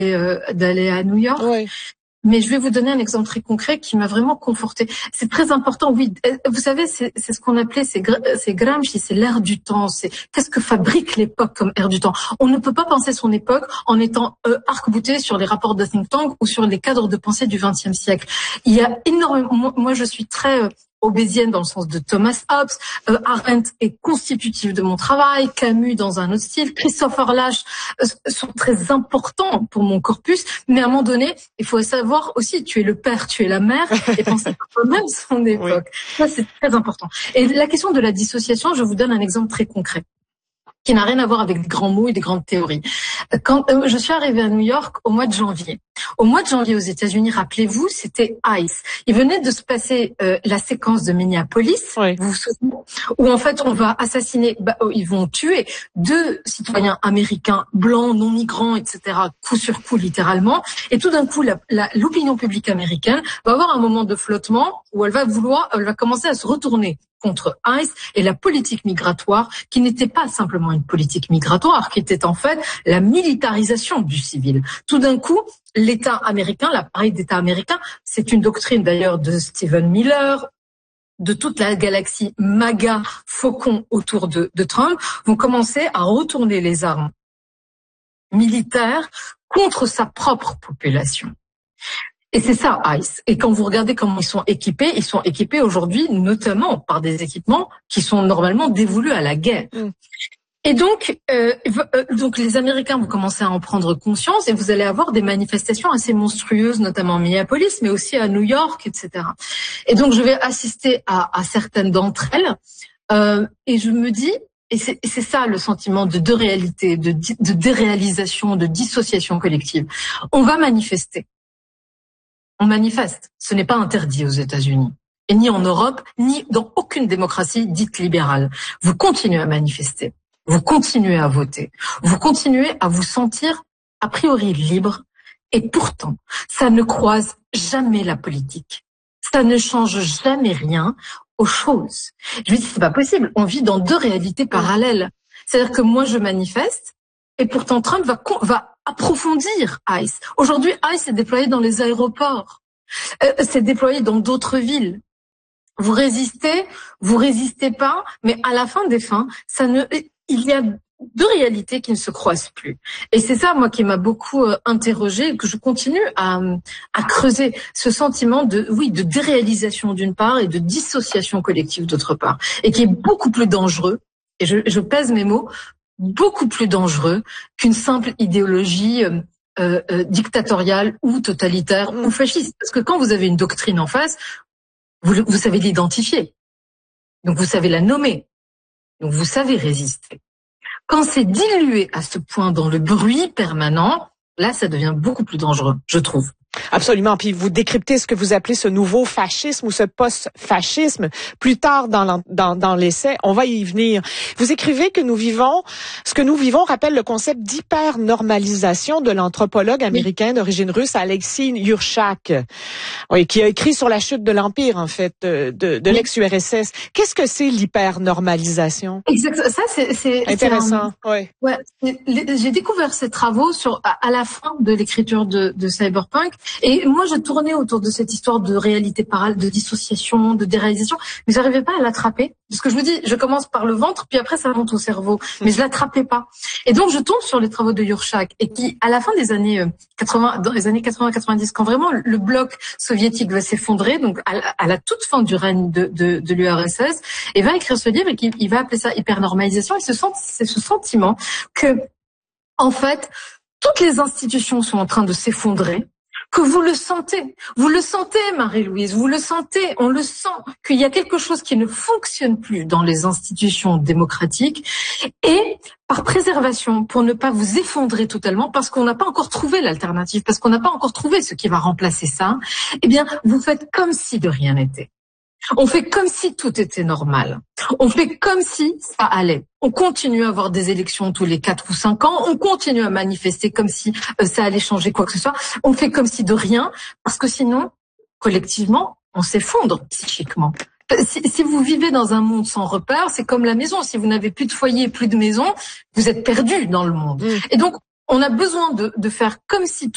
d'aller à New York. Oui. Mais je vais vous donner un exemple très concret qui m'a vraiment confortée. C'est très important, oui. Vous savez, c'est ce qu'on appelait, c'est Gramsci, c'est l'ère du temps. C'est qu'est-ce que fabrique l'époque comme ère du temps. On ne peut pas penser son époque en étant arc-bouté sur les rapports de think tank ou sur les cadres de pensée du XXe siècle. Il y a énormément. Moi, je suis très obésienne dans le sens de Thomas Hobbes. Arendt est constitutive de mon travail. Camus dans un autre style. Christopher Lasch sont très importants pour mon corpus. Mais à un moment donné, il faut savoir aussi, tu es le père, tu es la mère, et penser à toi-même son époque. Oui. Ça, c'est très important. Et la question de la dissociation, je vous donne un exemple très concret, qui n'a rien à voir avec des grands mots et des grandes théories. Quand je suis arrivée à New York au mois de janvier. Au mois de janvier aux États-Unis, rappelez-vous, c'était ICE. Il venait de se passer la séquence de Minneapolis, oui. Vous vous souvenez, où en fait on va assassiner, ils vont tuer 2 citoyens américains blancs, non migrants, etc. coup sur coup littéralement. Et tout d'un coup, l'opinion publique américaine va avoir un moment de flottement où elle va commencer à se retourner contre ICE et la politique migratoire, qui n'était pas simplement une politique migratoire, qui était en fait la militarisation du civil. Tout d'un coup, l'État américain, l'appareil d'État américain, c'est une doctrine d'ailleurs de Stephen Miller, de toute la galaxie MAGA, faucon autour de Trump, vont commencer à retourner les armes militaires contre sa propre population. Et c'est ça, ICE. Et quand vous regardez comment ils sont équipés aujourd'hui notamment par des équipements qui sont normalement dévolus à la guerre. Et donc les Américains vont commencer à en prendre conscience et vous allez avoir des manifestations assez monstrueuses, notamment à Minneapolis, mais aussi à New York, etc. Et donc je vais assister à certaines d'entre elles et je me dis, et c'est ça le sentiment de réalité, de déréalisation, de dissociation collective. On va manifester. On manifeste. Ce n'est pas interdit aux États-Unis. Et ni en Europe, ni dans aucune démocratie dite libérale. Vous continuez à manifester. Vous continuez à voter. Vous continuez à vous sentir, a priori, libre. Et pourtant, ça ne croise jamais la politique. Ça ne change jamais rien aux choses. Je me dis, c'est pas possible. On vit dans 2 réalités parallèles. C'est-à-dire que moi, je manifeste, et pourtant Trump va approfondir ICE. Aujourd'hui, ICE est déployé dans les aéroports. C'est déployé dans d'autres villes. Vous résistez pas, mais à la fin des fins, il y a 2 réalités qui ne se croisent plus. Et c'est ça, moi, qui m'a beaucoup interrogée, que je continue à creuser, ce sentiment de déréalisation d'une part et de dissociation collective d'autre part, et qui est beaucoup plus dangereux, et je pèse mes mots, beaucoup plus dangereux qu'une simple idéologie dictatoriale ou totalitaire ou fasciste. Parce que quand vous avez une doctrine en face, vous savez l'identifier. Donc vous savez la nommer. Donc vous savez résister. Quand c'est dilué à ce point dans le bruit permanent, là ça devient beaucoup plus dangereux, je trouve. Absolument. Puis vous décryptez ce que vous appelez ce nouveau fascisme ou ce post-fascisme. Plus tard dans l'essai, on va y venir. Vous écrivez que ce que nous vivons rappelle le concept d'hyper-normalisation de l'anthropologue américain d'origine russe Alexis Yurchak, qui a écrit sur la chute de l'Empire, en fait, de l'ex-URSS. Qu'est-ce que c'est l'hyper-normalisation? Exactement. Ça, c'est intéressant. Ouais. J'ai découvert ces travaux à la fin de l'écriture de Cyberpunk. Et moi, je tournais autour de cette histoire de réalité parallèle, de dissociation, de déréalisation, mais j'arrivais pas à l'attraper. Parce que je vous dis, je commence par le ventre, puis après ça monte au cerveau. Mais je l'attrapais pas. Et donc, je tombe sur les travaux de Yurchak, et qui, à la fin des années 80, dans les années 80-90, quand vraiment le bloc soviétique va s'effondrer, donc à la toute fin du règne de l'URSS, et va écrire ce livre, et il va appeler ça hyper-normalisation, et c'est ce sentiment que, en fait, toutes les institutions sont en train de s'effondrer, que vous le sentez, Marie-Louise, vous le sentez, on le sent, qu'il y a quelque chose qui ne fonctionne plus dans les institutions démocratiques, et par préservation, pour ne pas vous effondrer totalement, parce qu'on n'a pas encore trouvé l'alternative, parce qu'on n'a pas encore trouvé ce qui va remplacer ça, eh bien, vous faites comme si de rien n'était. On fait comme si tout était normal. On fait comme si ça allait. On continue à avoir des élections tous les 4 ou 5 ans. On continue à manifester comme si ça allait changer quoi que ce soit. On fait comme si de rien, parce que sinon, collectivement, on s'effondre psychiquement. Si vous vivez dans un monde sans repère, c'est comme la maison. Si vous n'avez plus de foyer, plus de maison, vous êtes perdu dans le monde. Et donc, on a besoin de faire comme si